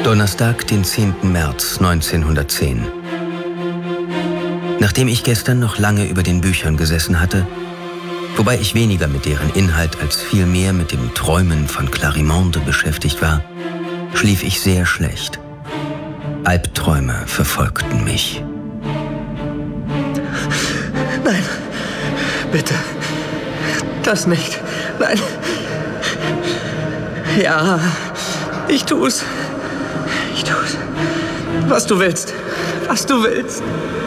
Donnerstag, den 10. März 1910. Nachdem ich gestern noch lange über den Büchern gesessen hatte, wobei ich weniger mit deren Inhalt als vielmehr mit dem Träumen von Clarimonde beschäftigt war, schlief ich sehr schlecht. Albträume verfolgten mich. Nein, bitte, das nicht, nein. Ja, ich tu's. Was du willst, was du willst.